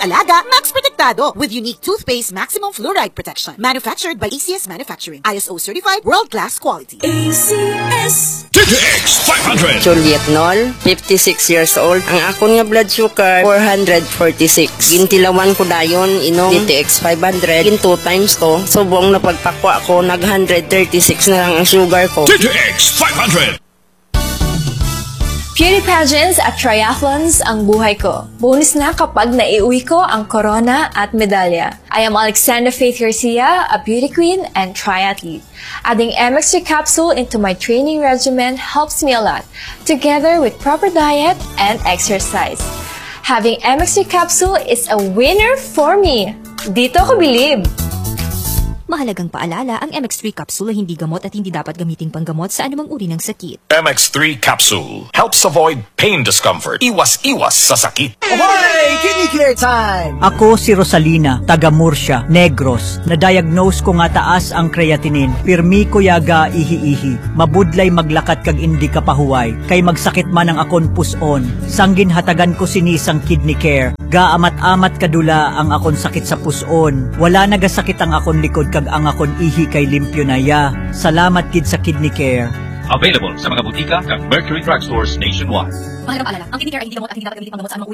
Alaga, Max Protektado with unique toothpaste maximum fluoride protection. Manufactured by ACS Manufacturing. ISO certified world-class quality. ACS TTX 500. Juliet Nol, 56 years old. Ang akon nga blood sugar 446. Gintilawan ko dayon inom TTX 500. In 2 times ko, subong napagpakwa ko nag 136 na lang ang sugar ko. TTX 500. Beauty pageants at triathlons ang buhay ko. Bonus na kapag naiuwi ko ang corona at medalya. I am Alexandra Faith Garcia, a beauty queen and triathlete. Adding MX3 capsule into my training regimen helps me a lot, together with proper diet and exercise. Having MX3 capsule is a winner for me. Dito ko bilib. Mahalagang paalala, ang MX3 capsule ay hindi gamot at hindi dapat gamiting panggamot sa anumang uri ng sakit. MX3 capsule helps avoid pain discomfort. Iwas-iwas sa sakit. Ahoy! Kidney Care time! Ako si Rosalina, taga Murcia, Negros. Na-diagnose ko nga taas ang creatinine. Pirmi ko yaga ihi-ihi. Mabudlay maglakat kag indi kapahuway. Kay magsakit man ang akon puson. Sanggin hatagan ko sinisang Kidney Care. Gaamat-amat kadula ang akon sakit sa puson. Wala nagasakit ang akon likod kag ang akon ihi kay limpyo na ya. Salamat kid sa Kidney Care. Available sa mga butika kag Mercury Drugstores nationwide. Mahalagang paalala, ang Kidney Care ay hindi gamot at hindi dapat gamiting panggamot sa anumang uri